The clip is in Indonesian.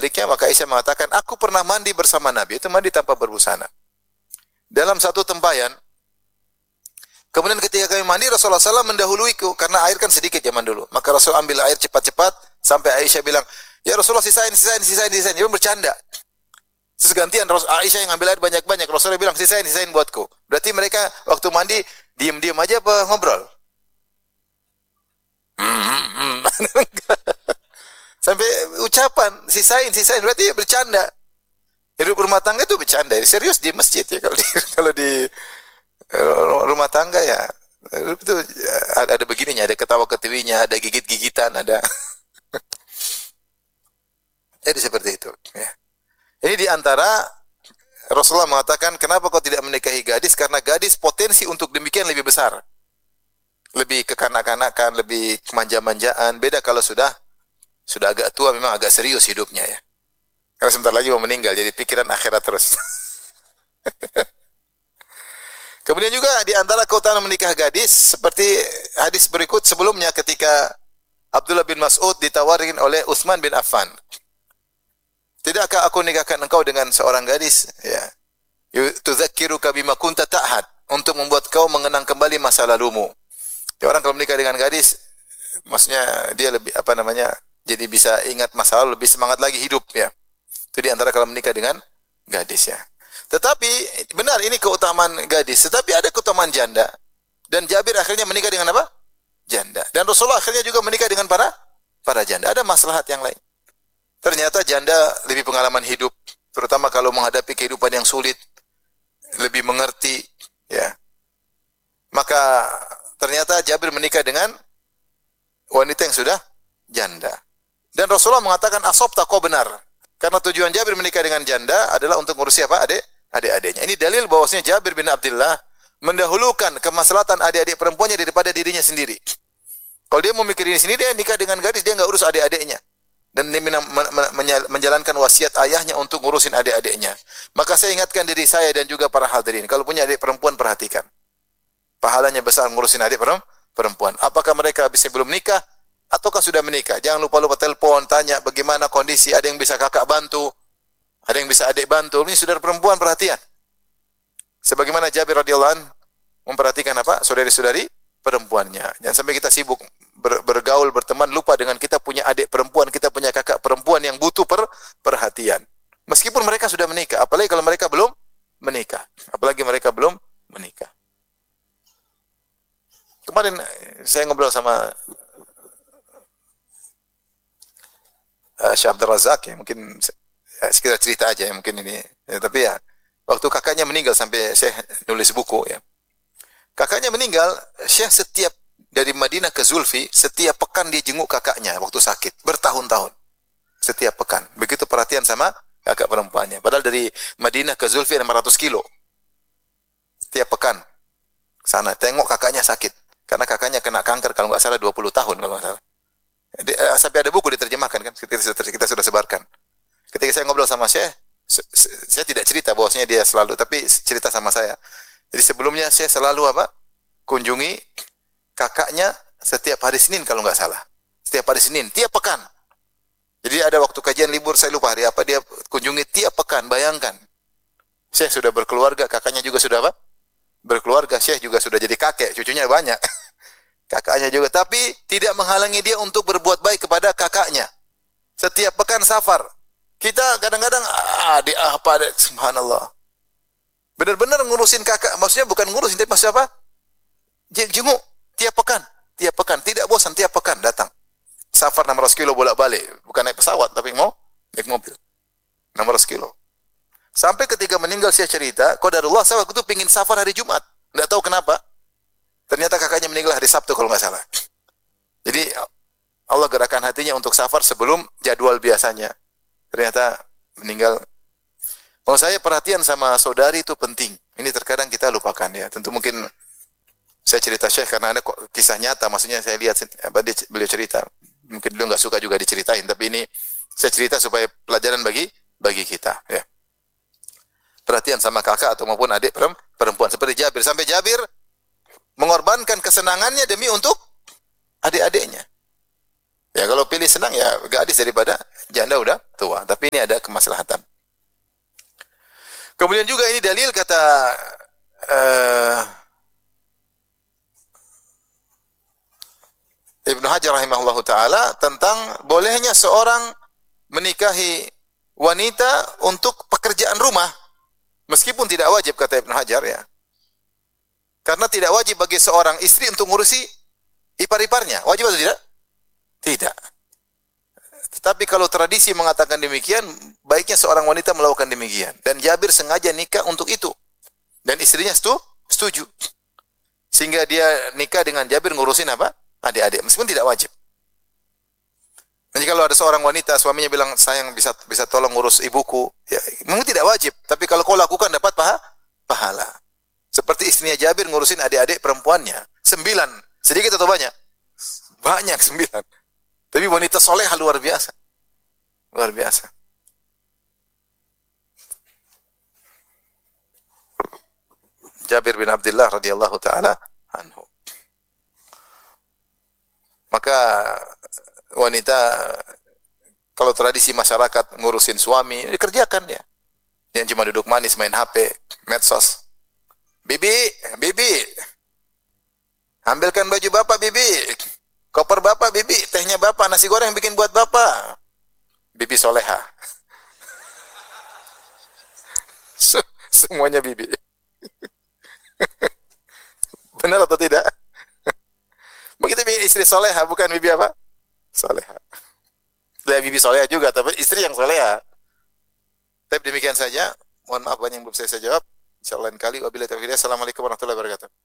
sebaliknya, maka Aisyah mengatakan, aku pernah mandi bersama Nabi, itu mandi tanpa berbusana. Dalam satu tempayan, kemudian ketika kami mandi, Rasulullah SAW mendahuluiku, karena air kan sedikit zaman dulu. Maka Rasul ambil air cepat-cepat, sampai Aisyah bilang, ya Rasulullah sisain. Dia bercanda. Terus gantian Aisyah yang ambil air banyak-banyak. Rasulullah bilang, sisain buatku. Berarti mereka waktu mandi, diam-diam aja apa ngobrol? Sampai ucapan, sisain. Berarti bercanda. Hidup rumah tangga itu bercanda. Serius di masjid ya. Kalau di rumah tangga ya. Itu ada begininya, ada ketawa-ketiwinya, ada gigit-gigitan, ada. Jadi seperti itu. Ya. Ini diantara Rasulullah mengatakan, kenapa kau tidak menikahi gadis? Karena gadis potensi untuk demikian lebih besar. Lebih kekanak-kanakan, lebih kemanja-manjaan. Beda kalau sudah agak tua, memang agak serius hidupnya ya. Karena sebentar lagi mau meninggal, jadi pikiran akhirat terus. Kemudian juga diantara keutamaan menikah gadis, seperti hadis berikut sebelumnya ketika Abdullah bin Mas'ud ditawarin oleh Utsman bin Affan. Tidakkah aku nikahkan engkau dengan seorang gadis? Ya. Tudzakiruka bima kunta ta'had, untuk membuat kau mengenang kembali masa lalumu. Ya, orang kalau menikah dengan gadis, maksudnya dia lebih jadi bisa ingat masa lalu, lebih semangat lagi hidup ya. Itu di antara kalau menikah dengan gadis ya. Tetapi benar ini keutamaan gadis, tetapi ada keutamaan janda. Dan Jabir akhirnya menikah dengan apa? Janda. Dan Rasulullah akhirnya juga menikah dengan para janda. Ada maslahat yang lain. Ternyata janda lebih pengalaman hidup, terutama kalau menghadapi kehidupan yang sulit, lebih mengerti, ya. Maka ternyata Jabir menikah dengan wanita yang sudah janda. Dan Rasulullah mengatakan, asabta, kau benar. Karena tujuan Jabir menikah dengan janda adalah untuk ngurusi apa? Adik-adiknya. Ini dalil bahwasanya Jabir bin Abdullah mendahulukan kemaslahatan adik-adik perempuannya daripada dirinya sendiri. Kalau dia mau mikirin sendiri, dia nikah dengan gadis, dia nggak urus adik-adiknya. Dan dia menjalankan wasiat ayahnya untuk ngurusin adik-adiknya. Maka saya ingatkan diri saya dan juga para hadirin, kalau punya adik perempuan, perhatikan. Pahalanya besar ngurusin adik perempuan. Apakah mereka bisa belum nikah, ataukah sudah menikah? Jangan lupa-lupa telepon, tanya bagaimana kondisi, ada yang bisa kakak bantu, ada yang bisa adik bantu. Ini saudara perempuan, perhatian. Sebagaimana Jabir radhiyallahu anhu memperhatikan apa? Saudari-saudari perempuannya. Jangan sampai kita sibuk bergaul, berteman, lupa dengan kita punya adik perempuan, kita punya kakak perempuan yang butuh perhatian. Meskipun mereka sudah menikah, apalagi kalau mereka belum menikah. Kemarin saya ngobrol sama Syekh Abdul Razak ya, mungkin sekedar cerita aja ya, mungkin ini. Ya, tapi ya, waktu kakaknya meninggal sampai Syekh nulis buku ya. Kakaknya meninggal, Syekh setiap dari Madinah ke Zulfi, setiap pekan dia jenguk kakaknya waktu sakit, bertahun-tahun. Setiap pekan. Begitu perhatian sama kakak perempuannya. Padahal dari Madinah ke Zulfi 500 kilo. Setiap pekan. Sana, tengok kakaknya sakit. Karena kakaknya kena kanker, kalau nggak salah 20 tahun. Kalau nggak salah. Sampai ada buku diterjemahkan, kan? Kita sudah sebarkan. Ketika saya ngobrol sama Syekh, saya tidak cerita bahwasanya dia selalu, tapi cerita sama saya. Jadi sebelumnya saya selalu kunjungi kakaknya setiap hari Senin kalau nggak salah. Setiap hari Senin, tiap pekan. Jadi ada waktu kajian libur, saya lupa hari apa, dia kunjungi tiap pekan. Bayangkan. Syekh sudah berkeluarga, kakaknya juga sudah berkeluarga. Syekh juga sudah jadi kakek, cucunya banyak. Kakaknya juga. Tapi tidak menghalangi dia untuk berbuat baik kepada kakaknya. Setiap pekan safar. Kita kadang-kadang, subhanallah. Benar-benar ngurusin kakak. Maksudnya bukan ngurusin, tapi maksudnya apa? Jenguk. Tiap pekan, tidak bosan, tiap pekan datang. Safar 600 kilo bolak-balik, bukan naik pesawat, tapi mau naik mobil. 600 kilo. Sampai ketika meninggal saya cerita, qadarullah saya waktu itu pingin safar hari Jumat. Tidak tahu kenapa. Ternyata kakaknya meninggal hari Sabtu kalau nggak salah. Jadi Allah gerakkan hatinya untuk safar sebelum jadwal biasanya. Ternyata meninggal. Kalau saya perhatian sama saudari itu penting. Ini terkadang kita lupakan ya. Tentu mungkin saya cerita Syekh karena ada kisah nyata, maksudnya saya lihat beliau cerita. Mungkin beliau nggak suka juga diceritain, tapi ini saya cerita supaya pelajaran bagi kita. Ya. Perhatian sama kakak atau maupun adik perempuan seperti Jabir. Sampai Jabir mengorbankan kesenangannya demi untuk adik-adiknya. Ya kalau pilih senang ya gadis daripada janda udah tua. Tapi ini ada kemaslahatan. Kemudian juga ini dalil kata eh, Ibnu Hajar rahimahullahu taala tentang bolehnya seorang menikahi wanita untuk pekerjaan rumah meskipun tidak wajib kata Ibnu Hajar ya. Karena tidak wajib bagi seorang istri untuk ngurusi ipar-iparnya. Wajib atau tidak? Tidak. Tetapi kalau tradisi mengatakan demikian, baiknya seorang wanita melakukan demikian. Dan Jabir sengaja nikah untuk itu. Dan istrinya setuju. Sehingga dia nikah dengan Jabir ngurusin apa? Adik-adik. Meskipun tidak wajib. Jadi kalau ada seorang wanita, suaminya bilang, sayang bisa tolong ngurus ibuku. Ya, memang tidak wajib. Tapi kalau kau lakukan dapat pahala. Seperti istrinya Jabir ngurusin adik-adik perempuannya. 9. Sedikit atau banyak? Banyak 9. Tapi wanita solehah luar biasa. Luar biasa. Jabir bin Abdullah radhiyallahu taala anhu. Maka wanita kalau tradisi masyarakat ngurusin suami, dikerjakan dia. Yang cuma duduk manis main HP, medsos. Bibi, bibi. Ambilkan baju bapak, bibi. Koper bapak, bibi. Tehnya bapak, nasi goreng bikin buat bapak. Bibi soleha. Semuanya bibi. Benar atau tidak? Begitu istri soleha, bukan bibi apa? Soleha. Dia bibi soleha juga, tapi istri yang soleha. Tapi demikian saja. Mohon maaf banyak yang belum saya jawab. Insyaallah lain kali. Wabillahi taufiq. Assalamualaikum warahmatullahi wabarakatuh.